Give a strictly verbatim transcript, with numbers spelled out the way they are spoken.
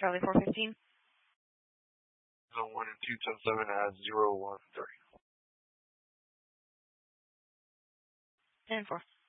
Charlie four fifteen. zero one and two ten seven at zero one three. ten four.